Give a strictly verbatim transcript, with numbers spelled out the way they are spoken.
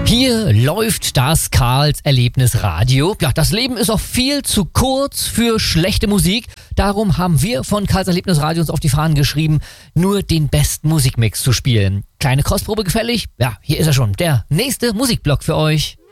Hier läuft das Karls Erlebnisradio. Ja, das Leben ist auch viel zu kurz für schlechte Musik. Darum haben wir von Karls Erlebnisradio uns auf die Fahnen geschrieben, nur den besten Musikmix zu spielen. Kleine Kostprobe gefällig? Ja, hier ist er schon, der nächste Musikblock für euch.